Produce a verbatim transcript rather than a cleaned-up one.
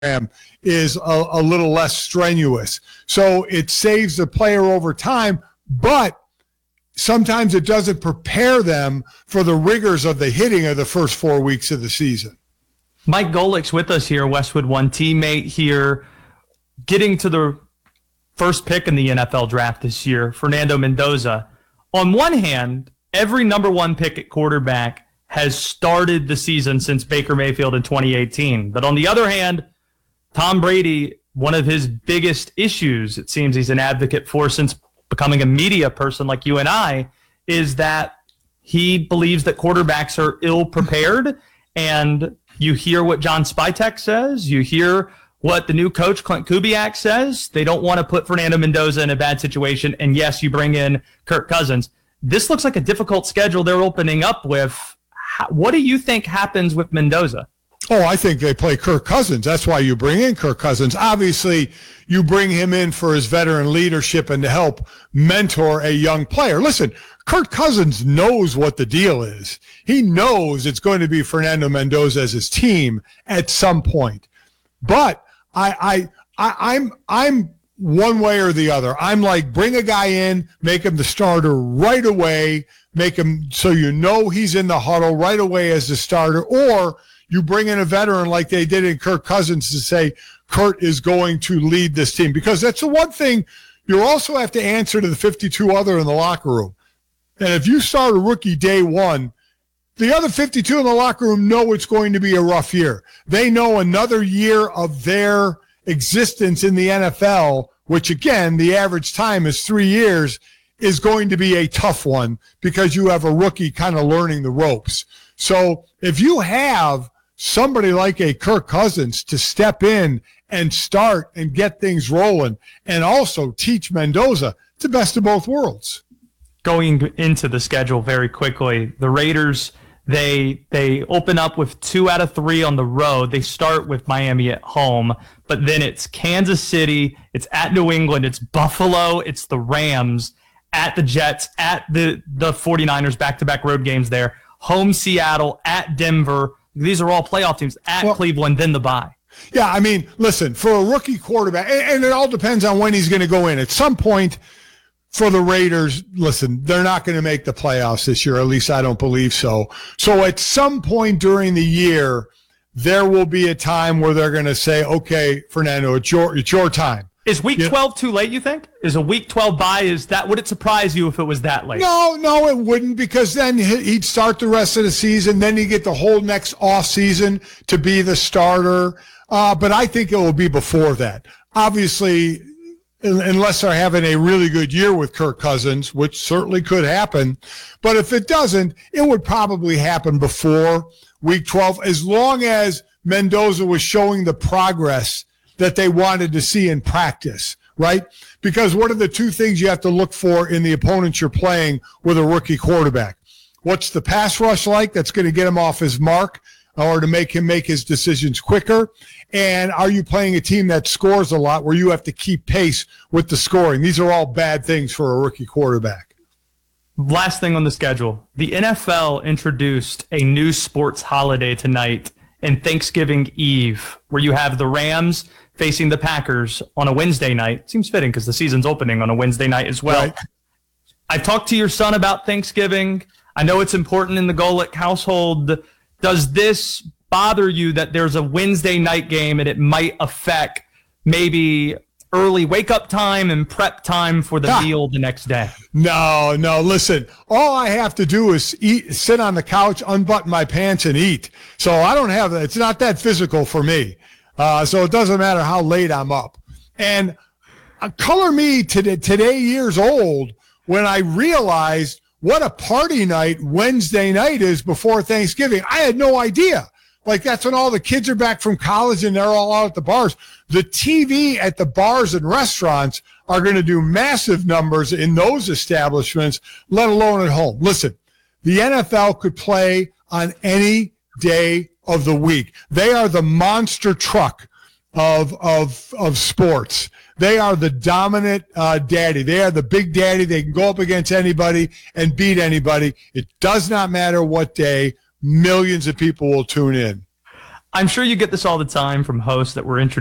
is a, a little less strenuous. So it saves the player over time, but sometimes it doesn't prepare them for the rigors of the hitting of the first four weeks of the season. Mike Golick's with us here, Westwood One teammate here, getting to the first pick in the N F L draft this year, Fernando Mendoza. On one hand, every number one pick at quarterback has started the season since Baker Mayfield in twenty eighteen. But on the other hand, Tom Brady, one of his biggest issues, it seems he's an advocate for since becoming a media person like you and I, is that he believes that quarterbacks are ill-prepared. And you hear what John Spytek says. You hear what the new coach, Clint Kubiak, says. They don't want to put Fernando Mendoza in a bad situation. And yes, you bring in Kirk Cousins. This looks like a difficult schedule they're opening up with. How, what do you think happens with Mendoza? Oh, I think they play Kirk Cousins. That's why you bring in Kirk Cousins. Obviously, you bring him in for his veteran leadership and to help mentor a young player. Listen, Kirk Cousins knows what the deal is. He knows it's going to be Fernando Mendoza as his team at some point. But I, I, I, I'm, I'm one way or the other. I'm like, bring a guy in, make him the starter right away, make him so you know he's in the huddle right away as the starter, or you bring in a veteran like they did in Kirk Cousins to say Kurt is going to lead this team. Because that's the one thing you also have to answer to the fifty-two other in the locker room. And if you start a rookie day one, the other fifty-two in the locker room know it's going to be a rough year. They know another year of their existence in the N F L, which again, the average time is three years, is going to be a tough one because you have a rookie kind of learning the ropes. So if you have somebody like a Kirk Cousins to step in and start and get things rolling and also teach Mendoza, it's the best of both worlds. Going into the schedule very quickly, the Raiders, they they open up with two out of three on the road. They start with Miami at home, but then it's Kansas City, it's at New England, it's Buffalo, it's the Rams, at the Jets, at the, the 49ers, back-to-back road games there, home Seattle, at Denver. These are all playoff teams, at well, Cleveland, then the bye. Yeah, I mean, listen, for a rookie quarterback, and, and it all depends on when he's going to go in. At some point for the Raiders, listen, they're not going to make the playoffs this year. At least I don't believe so. So at some point during the year, there will be a time where they're going to say, okay, Fernando, it's your, it's your time. Is week twelve too late, you think? Is a week twelve bye, is that, would it surprise you if it was that late? No, no, it wouldn't, because then he'd start the rest of the season. Then you get the whole next off season to be the starter. Uh, but I think it will be before that. Obviously, unless they're having a really good year with Kirk Cousins, which certainly could happen. But if it doesn't, it would probably happen before week twelve, as long as Mendoza was showing the progress that they wanted to see in practice, right? Because what are the two things you have to look for in the opponents you're playing with a rookie quarterback? What's the pass rush like that's going to get him off his mark or to make him make his decisions quicker? And are you playing a team that scores a lot where you have to keep pace with the scoring? These are all bad things for a rookie quarterback. Last thing on the schedule. The N F L introduced a new sports holiday tonight and Thanksgiving Eve, where you have the Rams facing the Packers on a Wednesday night. Seems fitting because the season's opening on a Wednesday night as well. Right. I talked to your son about Thanksgiving. I know it's important in the Golick household. Does this bother you that there's a Wednesday night game and it might affect maybe early wake-up time and prep time for the ah. meal the next day? No, no. Listen, all I have to do is eat, sit on the couch, unbutton my pants, and eat. So I don't have that. It's not that physical for me. Uh, so it doesn't matter how late I'm up. And uh, color me today, today years old when I realized what a party night Wednesday night is before Thanksgiving. I had no idea. Like, that's when all the kids are back from college and they're all out at the bars. The T V at the bars and restaurants are going to do massive numbers in those establishments, let alone at home. Listen, the N F L could play on any day of the week. They are the monster truck of of of sports. They are the dominant uh, daddy. They are the big daddy. They can go up against anybody and beat anybody. It does not matter what day. Millions of people will tune in. I'm sure you get this all the time from hosts that were introduced